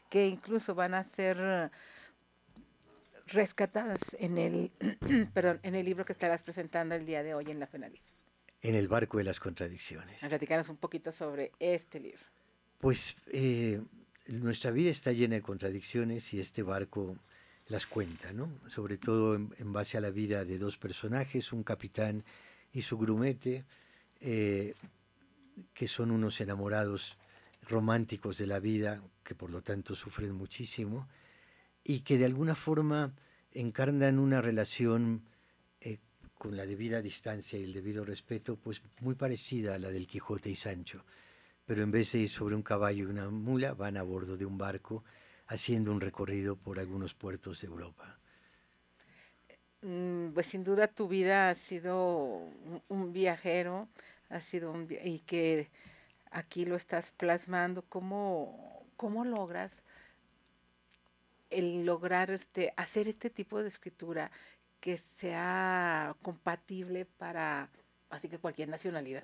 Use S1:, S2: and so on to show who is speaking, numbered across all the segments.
S1: que incluso van a ser rescatadas en el, perdón, en el libro que estarás presentando el día de hoy en la FENALIS.
S2: En el barco de las contradicciones.
S1: Platicarnos un poquito sobre este libro.
S2: Pues nuestra vida está llena de contradicciones y este barco las cuenta, ¿no? Sobre todo en base a la vida de dos personajes, un capitán y su grumete, que son unos enamorados románticos de la vida, que por lo tanto sufren muchísimo, y que de alguna forma encarnan una relación con la debida distancia y el debido respeto, pues muy parecida a la del Quijote y Sancho, pero en vez de ir sobre un caballo y una mula, van a bordo de un barco haciendo un recorrido por algunos puertos de Europa.
S1: Pues sin duda tu vida ha sido un viajero, ha sido y que aquí lo estás plasmando. ¿Cómo logras el lograr hacer este tipo de escritura que sea compatible para así que cualquier nacionalidad?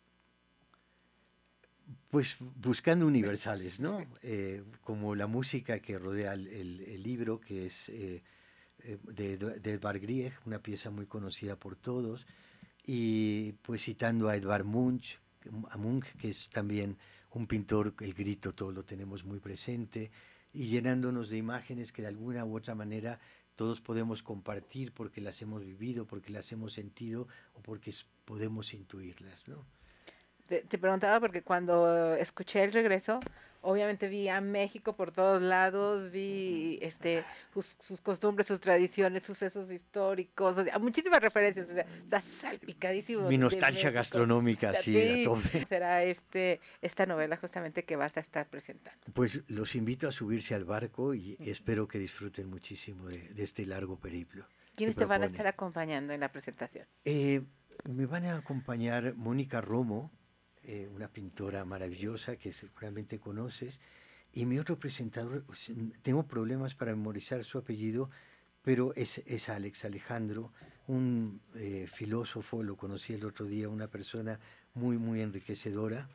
S2: Pues buscando universales, ¿no? Como la música que rodea el libro, que es de Edvard Grieg, una pieza muy conocida por todos, y pues citando a Edvard Munch, que es también un pintor, el grito todo lo tenemos muy presente, y llenándonos de imágenes que de alguna u otra manera todos podemos compartir porque las hemos vivido, porque las hemos sentido o porque podemos intuirlas, ¿no?
S1: Te preguntaba porque cuando escuché El Regreso, obviamente vi a México por todos lados, vi sus costumbres, sus tradiciones, sucesos históricos, o sea, muchísimas referencias, o sea, está salpicadísimo.
S2: Mi nostalgia gastronómica, sí, a tope.
S1: Será esta novela justamente que vas a estar presentando.
S2: Pues los invito a subirse al barco y espero que disfruten muchísimo de este largo periplo.
S1: ¿Quiénes te van a estar acompañando en la presentación?
S2: Me van a acompañar Mónica Romo, una pintora maravillosa que seguramente conoces, y mi otro presentador, tengo problemas para memorizar su apellido, pero es Alejandro, un filósofo, lo conocí el otro día, una persona muy, muy enriquecedora.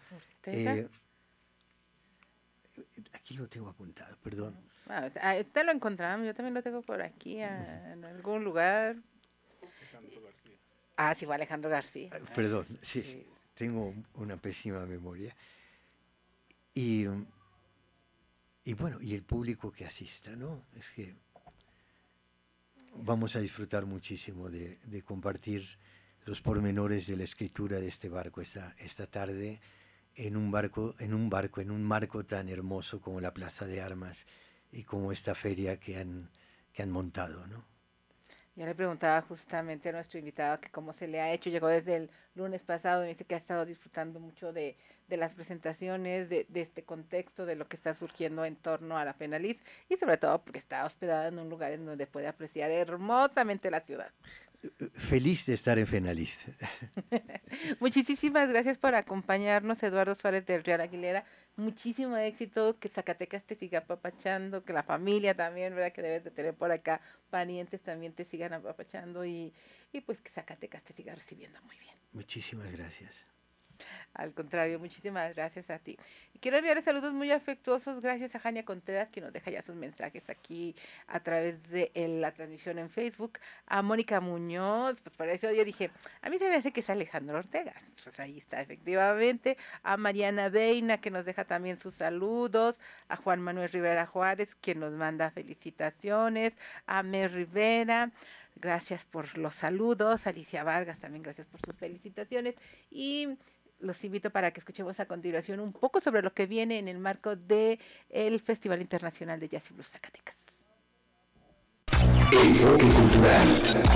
S2: Aquí lo tengo apuntado, perdón.
S1: Te lo encontramos, yo también lo tengo por aquí, en algún lugar.
S3: Alejandro García.
S1: Sí, fue Alejandro García.
S2: Perdón, sí. Tengo una pésima memoria. Y bueno, y el público que asista, ¿no? Es que vamos a disfrutar muchísimo de compartir los pormenores de la escritura de este barco esta tarde en un marco tan hermoso como la Plaza de Armas y como esta feria que han montado, ¿no?
S1: Ya le preguntaba justamente a nuestro invitado que cómo se le ha hecho. Llegó desde el lunes pasado y me dice que ha estado disfrutando mucho de las presentaciones, de este contexto, de lo que está surgiendo en torno a la FENALIS y sobre todo porque está hospedada en un lugar en donde puede apreciar hermosamente la ciudad.
S2: Feliz de estar en FENALIS.
S1: Muchísimas gracias por acompañarnos, Eduardo Suárez del Real Aguilera. Muchísimo éxito, que Zacatecas te siga apapachando, que la familia también, ¿verdad? Que debes de tener por acá parientes también te sigan apapachando y pues que Zacatecas te siga recibiendo muy bien.
S2: Muchísimas gracias.
S1: Al contrario, muchísimas gracias a ti. Y quiero enviarle saludos muy afectuosos, gracias a Jania Contreras, que nos deja ya sus mensajes aquí a través de la transmisión en Facebook, a Mónica Muñoz, pues por eso yo dije, a mí se me hace que es Alejandro Ortega, pues ahí está efectivamente, a Mariana Beina, que nos deja también sus saludos, a Juan Manuel Rivera Juárez, quien nos manda felicitaciones, a Mer Rivera, gracias por los saludos, Alicia Vargas también gracias por sus felicitaciones y los invito para que escuchemos a continuación un poco sobre lo que viene en el marco del Festival Internacional de Jazz y Blues Zacatecas.
S4: El Bloque Cultural.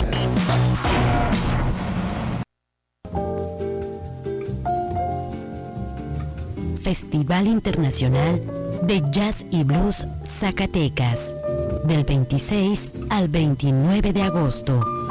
S5: Festival Internacional de Jazz y Blues Zacatecas, del 26 al 29 de agosto.